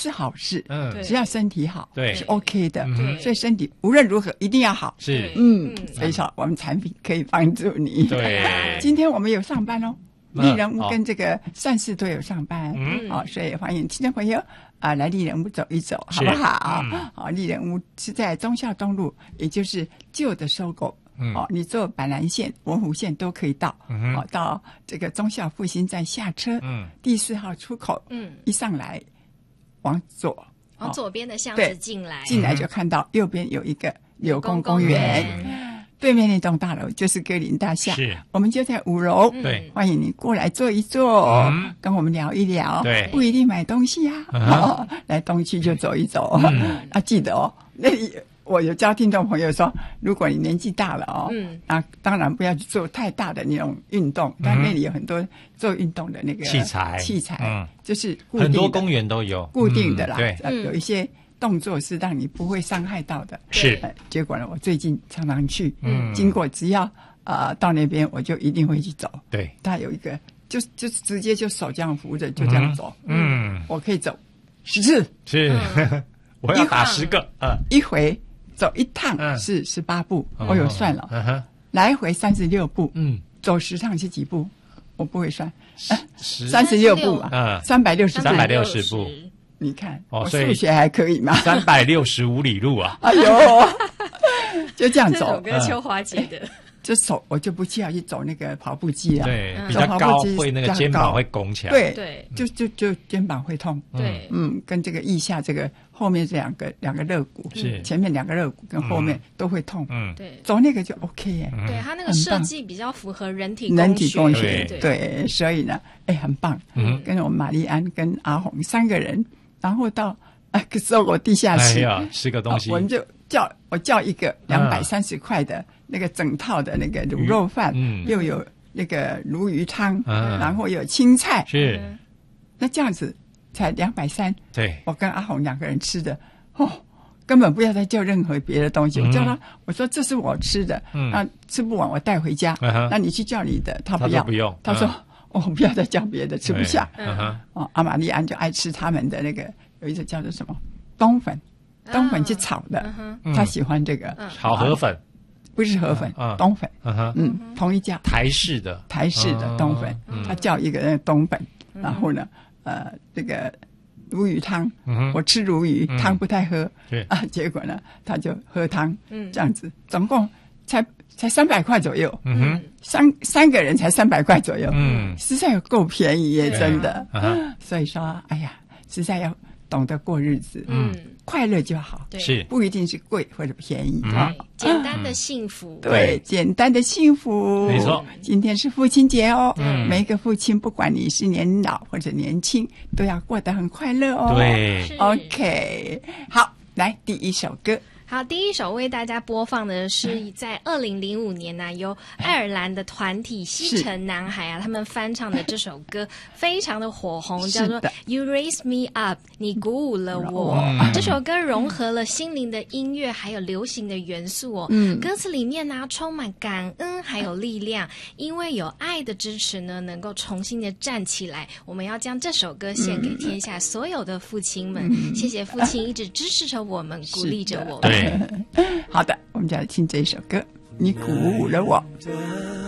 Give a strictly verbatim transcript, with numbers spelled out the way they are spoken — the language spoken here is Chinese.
是好事， 嗯， 只要身体好， 对， 是 OK 的， 嗯， 所以身体无论如何一定要好， 是， 嗯，所以说我们产品可以帮助你。 对， 今天我们有上班哦。丽人屋跟这个善事都有上班， 嗯， 好、哦，所以欢迎听众朋友啊来丽人屋走一走，好不好？嗯、好，丽人屋是在忠孝东路，也就是旧的收购。嗯，哦，你坐板南线、文湖线都可以到，嗯，哦，到这个忠孝复兴站下车，嗯，第四号出口，嗯，一上来往左， 往左边的巷子进来， 进来就看到右边有一个柳公公园。对面那栋大楼就是歌林大厦， 是， 我们就在五楼， 对， 欢迎你过来坐一坐，嗯、跟我们聊一聊， 对， 不一定买东西啊，嗯哦、来东区就走一走，嗯、啊，记得哦，那里我有教听众朋友说，如果你年纪大了哦，嗯，啊，当然不要去做太大的那种运动，嗯、但那里有很多做运动的那个器材， 器材，嗯，就是固定很多公园都有固定的啦， 嗯、对、 呃，有一些。动作是让你不会伤害到的， 是、 呃。结果呢，我最近常常去，嗯，经过只要呃到那边，我就一定会去走。 对， 它有一个，就就直接就手这样扶着，就这样走。嗯，我可以走十次， 是，嗯、我要打十个， 呃，一回走一趟是十八步，嗯、我有算了，嗯、来回三十六步，嗯，走十趟是几步？我不会算，三十六步嘛，嗯，三百六十， 三百六十步。 你看， 哦， 我数学还可以嘛？ 三百六十五里路啊！ 哎呦，就这样走。 这首歌秋华姐的， 这手我就不需要去走那个跑步机啊， 对，比较高，会那个肩膀会拱起来， 对对， 就就就肩膀会痛， 对， 嗯，跟这个腋下这个后面这两个两个肋骨， 是前面两个肋骨跟后面都会痛， 嗯， 对， 走那个就 OK 耶， 对，它那个设计比较符合人体人体工学， 对对，所以呢，哎，很棒，嗯，跟我们玛丽安跟阿红三个人。然后到啊，搜狗地下室， 哎呀，吃个东西， 我们就叫我叫一个两百三十块的那个整套的那个卤肉饭，嗯，又有那个鲈鱼汤，嗯，然后有青菜， 是， 那这样子才两百三， 对， 我跟阿红两个人吃的，哦，根本不要再叫任何别的东西，嗯、我叫他，我说这是我吃的，嗯，那吃不完我带回家，嗯、那你去叫你的，他不要， 他不用， 他说。嗯我、哦、不要再叫别的，吃不下。 嗯哦，阿玛丽安就爱吃他们的那个，有一个叫做什么冬粉，冬粉是炒的，嗯、他喜欢这个、 嗯、炒河粉， 不是河粉， 嗯、 冬粉， 嗯, 嗯，同一家台式的台式的冬粉，嗯、他叫一个那个冬粉，嗯、然后呢，呃，这个鲈鱼汤，嗯、我吃鲈鱼、嗯、汤不太喝，啊，结果呢，他就喝汤，嗯，这样子，总共才。才三百块左右，嗯哼，三三个人才三百块左右，嗯，实在有够便宜耶，真的。啊、所以说，哎呀，实在要懂得过日子，嗯，快乐就好， 是不一定是贵或者便宜啊，简单的幸福， 对，简单的幸福， 没错。 今天是父亲节哦，嗯，每一个父亲，不管你是年老或者年轻，都要过得很快乐哦。 对 ，OK， 好，来第一首歌。 好，第一首为大家播放的是在二零零五年呢、啊，由爱尔兰的团体西城男孩啊，他们翻唱的这首歌非常的火红，叫做 You Raise Me Up， 你鼓舞了我。嗯、这首歌融合了心灵的音乐还有流行的元素哦。嗯，歌词里面呢、啊、充满感恩还有力量，因为有爱的支持呢，能够重新的站起来。我们要将这首歌献给天下所有的父亲们，嗯、谢谢父亲一直支持着我们，鼓励着我们。 好的，我们就来听这一首歌，你鼓舞了我。